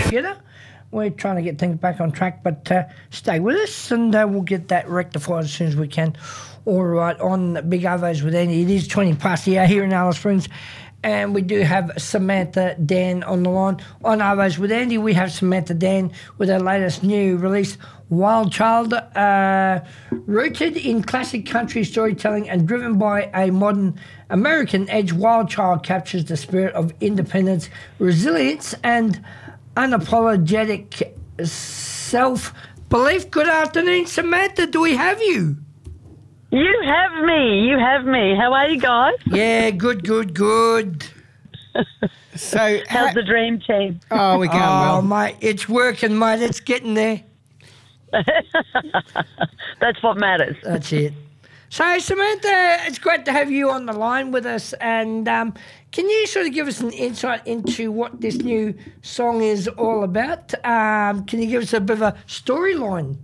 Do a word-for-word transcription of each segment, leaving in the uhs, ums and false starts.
computer. We're trying to get things back on track, but uh, stay with us and uh, we'll get that rectified as soon as we can. All right, on Big Ovos with Andy. It is twenty past the hour here in Alice Springs, and we do have Samantha Dan on the line. On Ovos with Andy, we have Samantha Dan with her latest new release, Wild Child, uh, rooted in classic country storytelling and driven by a modern American edge. Wild Child captures the spirit of independence, resilience, and unapologetic self-belief. Good afternoon, Samantha. Do we have you? You have me. You have me. How are you guys? Yeah, good, good, good. So, how's the dream team? Oh, we're going oh, well. mate, it's working, mate. It's getting there. That's what matters. That's it. So, Samantha, it's great to have you on the line with us. And um, can you sort of give us an insight into what this new song is all about? Um, can you give us a bit of a storyline?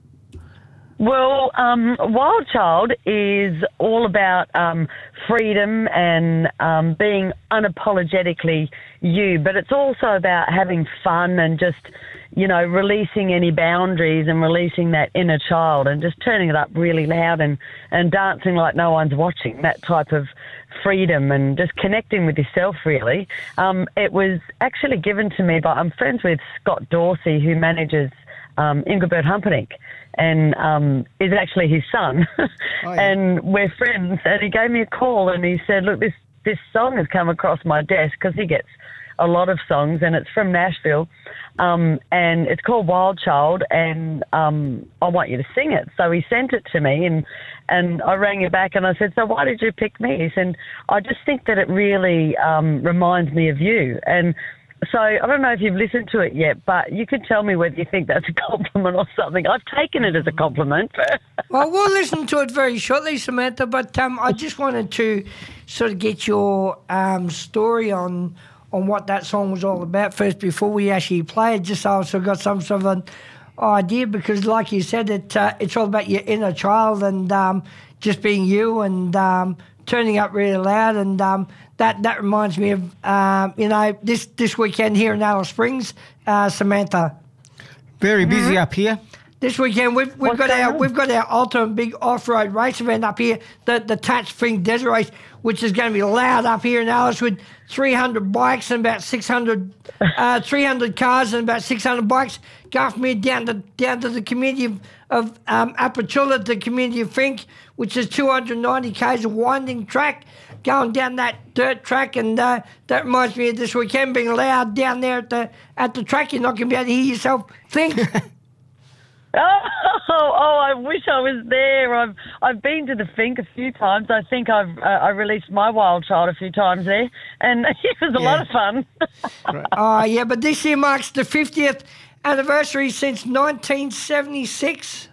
Well, um, Wild Child is all about um, freedom and um, being unapologetically you, but it's also about having fun and just, you know, releasing any boundaries and releasing that inner child and just turning it up really loud and, and dancing like no one's watching, that type of freedom and just connecting with yourself, really. Um, it was actually given to me by, I'm friends with Scott Dorsey, who manages um, Ingleburn Humperdinck, and um, is actually his son. Oh, yeah. And we're friends. And he gave me a call and he said, look, this, this song has come across my desk, because he gets a lot of songs, and it's from Nashville. Um, and it's called Wild Child, and um, I want you to sing it. So he sent it to me, and, and I rang him back and I said, so why did you pick me? He said, I just think that it really um, reminds me of you. And so I don't know if you've listened to it yet, but you could tell me whether you think that's a compliment or something. I've taken it as a compliment. Well, we'll listen to it very shortly, Samantha, but um, I just wanted to sort of get your um, story on on what that song was all about first before we actually play it, just so I've sort of got some sort of an idea, because like you said, it uh, it's all about your inner child and um, just being you and um, turning up really loud, and um, that, that reminds me of, um, you know, this, this weekend here in Alice Springs, uh, Samantha. Very busy Mm-hmm. up here. This weekend we've we've What's got our on? we've got our ultimate big off-road race event up here, the the Touch Spring Desert Race, which is going to be loud up here in Alice with three hundred bikes and about six hundred, uh, three hundred cars and about six hundred bikes go from here down to down to the community of, of um, Apachula, the community of Fink, which is two hundred ninety k's of winding track going down that dirt track, and uh, that reminds me of this weekend being loud down there at the at the track. You're not going to be able to hear yourself think. Oh, oh! I wish I was there. I've I've been to the Fink a few times. I think I've uh, I released my Wild Child a few times there, and it was a Yeah. lot of fun. Oh, yeah, but this year marks the fiftieth anniversary since nineteen seventy-six.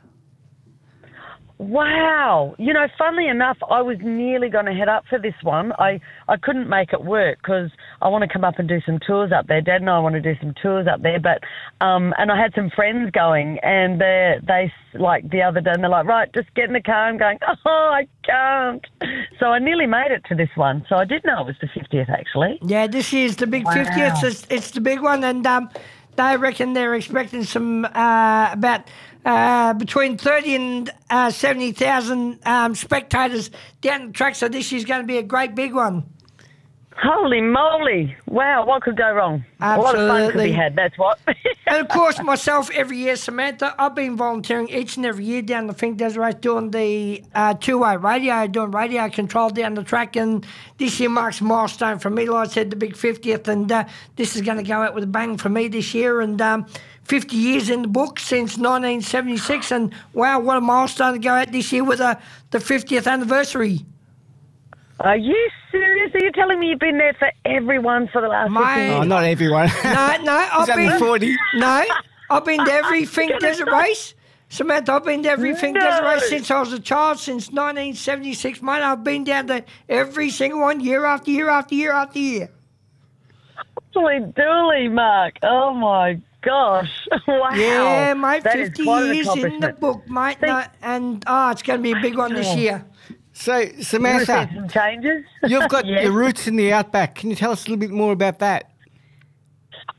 Wow. You know, funnily enough, I was nearly going to head up for this one. I, I couldn't make it work because I want to come up and do some tours up there. Dad and I want to do some tours up there. But um, and I had some friends going, and they, they like the other day, and they're like, right, just get in the car. I'm going, oh, I can't. So I nearly made it to this one. So I did know it was the fiftieth, actually. Yeah, this year's the big Wow. fiftieth. It's, it's the big one, and um, they reckon they're expecting some uh, about uh, between thirty and uh, seventy thousand um, spectators down the track. So this year's going to be a great big one. Holy moly. Wow, what could go wrong? A lot of fun could Absolutely. be had, that's what. And of course, myself every year, Samantha, I've been volunteering each and every year down the Fink Desert Race doing the uh, two-way radio, doing radio control down the track. And this year marks a milestone for me. Like I said, the big fiftieth. And uh, this is going to go out with a bang for me this year. And um, fifty years in the book since nineteen seventy-six. And wow, what a milestone to go out this year with uh, the fiftieth anniversary. Are you serious? Are you telling me you've been there for everyone for the last Mate. fifteen years? Oh, not everyone. No, no, I've He's only been forty. No, I've been to every Fink Desert Race. Samantha, I've been to every Fink No. Desert Race since I was a child, since nineteen seventy-six, mate. I've been down to every single one, year after year after year after year. Holy dooly, Mark. Oh, my gosh. Wow. Yeah, mate, That is fifty quite an years in the accomplishment. book, mate. See- No, and, oh, it's going to be a big one this Oh. year. So, You want to Samantha, see some changes? you've got Yes. your roots in the outback. Can you tell us a little bit more about that?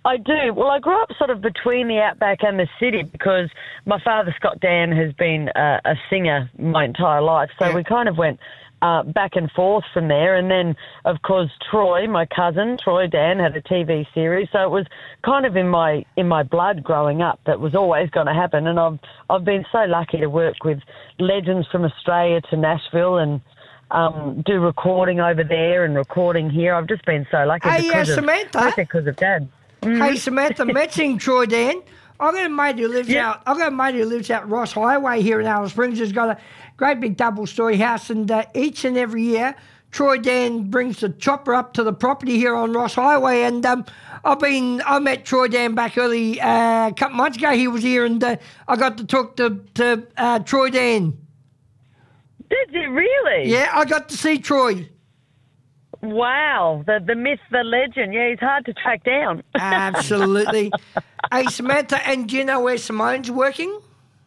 I do. Well, I grew up sort of between the outback and the city because my father, Scott Dan, has been uh, a singer my entire life. So Yeah. we kind of went uh, back and forth from there. And then, of course, Troy, my cousin, Troy Dan, had a T V series. So it was kind of in my in my blood growing up. That was always going to happen. And I've I've been so lucky to work with legends from Australia to Nashville and um, do recording over there and recording here. I've just been so lucky Hey, because uh, of Samantha? mostly because of Dad. Hey, Samantha, mentioning Troy Dan, I've got a mate who lives Yeah. out. I've got a mate who lives out Ross Highway here in Alice Springs. He's got a great big double-story house, and uh, each and every year, Troy Dan brings the chopper up to the property here on Ross Highway. And um, I've been, I met Troy Dan back early uh, a couple months ago. He was here, and uh, I got to talk to to uh, Troy Dan. Did you really? Yeah, I got to see Troy. Wow, the the myth, the legend. Yeah, he's hard to track down. Absolutely. Hey, Samantha, and do you know where Simone's working?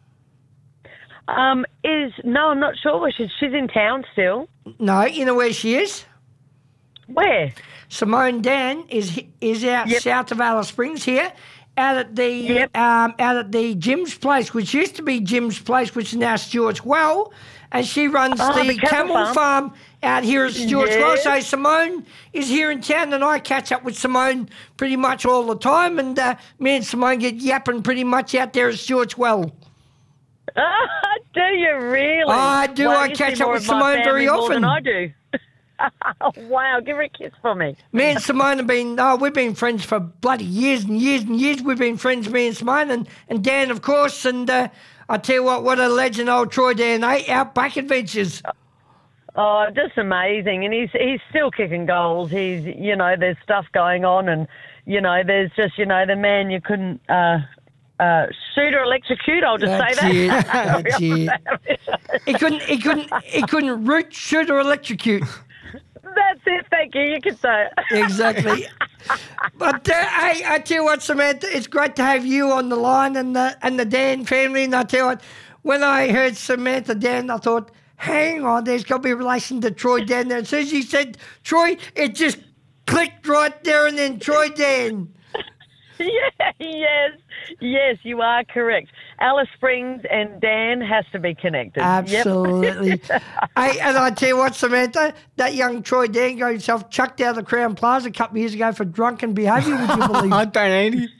um, is no, I'm not sure where she's. She's in town still. No, you know where she is? Where? Simone Dan is is out Yep. south of Alice Springs here, out at the Yep. um, out at the Jim's Place, which used to be Jim's Place, which is now Stewart's Well, and she runs Oh, the, the camel camel farm. farm. out here at Stewart's Well. Yes. So Simone is here in town, and I catch up with Simone pretty much all the time, and uh, me and Simone get yapping pretty much out there at Stewart's Well. Do you really? I do. Well, I you catch see up more with of my Simone very family more than often. I do. Wow, give her a kiss for me. Me and Simone have been, oh, we've been friends for bloody years and years and years. We've been friends, me and Simone, and, and Dan, of course. And uh, I tell you what, what a legend old Troy Dan, eh? Outback Adventures. Oh, just amazing. And he's he's still kicking goals. He's, you know, there's stuff going on and, you know, there's just, you know, the man you couldn't uh, uh, shoot or electrocute, I'll just That's say it. that. That's it. He couldn't, he couldn't, he couldn't root, shoot, or electrocute. That's it, thank you. You can say it. Exactly. But uh, hey, I tell you what, Samantha, it's great to have you on the line and the and the Dan family. And I tell you what, when I heard Samantha Dan, I thought, hang on, there's got to be a relation to Troy Dan. And as soon as you said Troy, it just clicked right there and then Troy Dan. Yeah, yes, yes, you are correct. Alice Springs and Dan has to be connected. Yep. Absolutely. Hey, and I tell you what, Samantha, that young Troy Dan got himself chucked out of the Crown Plaza a couple of years ago for drunken behaviour, would you believe? I don't, Andy.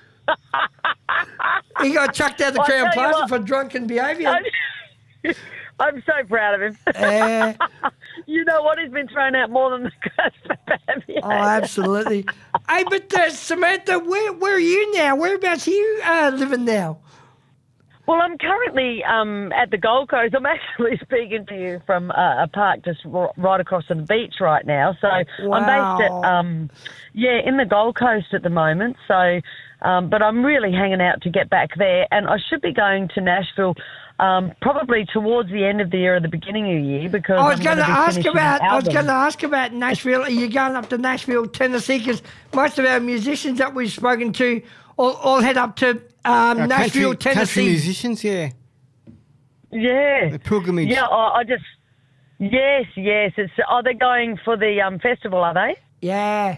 He got chucked out of the I'll Crown tell you Plaza what. for drunken behaviour. I'm, I'm so proud of him. Uh, You know what? He's been thrown out more than the grass for bad behaviour. Oh, absolutely. Hey, but uh, Samantha, where where are you now? Whereabouts are you uh, living now? Well, I'm currently um, at the Gold Coast. I'm actually speaking to you from uh, a park just r- right across from the beach right now. So I'm based at, Wow. um, yeah, in the Gold Coast at the moment. So, um, but I'm really hanging out to get back there. And I should be going to Nashville um, probably towards the end of the year or the beginning of the year because I was I'm going to gonna be ask finishing about. an I was album. going to ask about Nashville. Are you going up to Nashville, Tennessee? Because most of our musicians that we've spoken to all, all head up to um, Uh, Nashville, country, country Tennessee. musicians, yeah. Yeah. The pilgrimage. Yeah, I, I just... Yes, yes. It's, oh, they're going for the um, festival, are they? Yeah.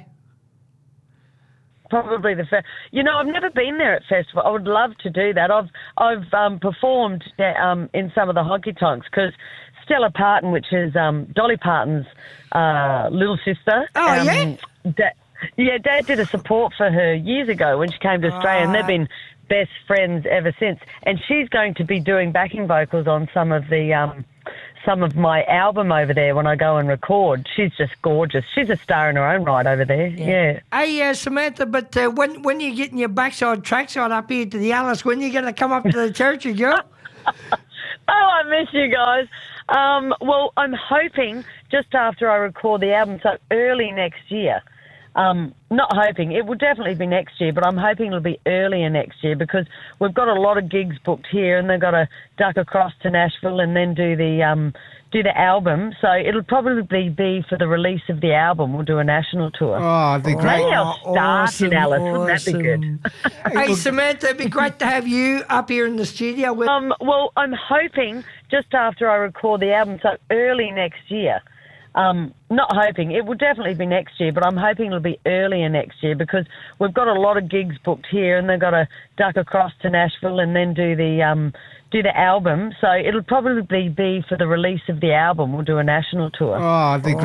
Probably the fe- you know I've never been there at festival. I would love to do that. I've I've um, performed um, in some of the honky tonks because Stella Parton, which is um, Dolly Parton's uh, little sister. Oh, um, yeah? Da- yeah, Dad did a support for her years ago when she came to Australia, and they've been best friends ever since. And she's going to be doing backing vocals on some of the um, some of my album over there when I go and record. She's just gorgeous. She's a star in her own right over there. Yeah. Hey, uh, Samantha, but uh, when when you getting your backside trackside up here to the Alice, when you going to come up to the territory, girl? Oh, I miss you guys. Um, well, I'm hoping just after I record the album, so early next year. Um, not hoping. It will definitely be next year, but I'm hoping it'll be earlier next year because we've got a lot of gigs booked here and they've got to duck across to Nashville and then do the um, do the album. So it'll probably be for the release of the album. We'll do a national tour. Oh, they're great. Maybe I'll start awesome, in Alice. Wouldn't that be good? awesome. Hey, Samantha, it'd be great to have you up here in the studio. With, Um, well, I'm hoping just after I record the album, so early next year. Um, not hoping. It will definitely be next year, but I'm hoping it'll be earlier next year because we've got a lot of gigs booked here and they've got to duck across to Nashville and then do the um, do the album. So it'll probably be for the release of the album. We'll do a national tour. Oh, the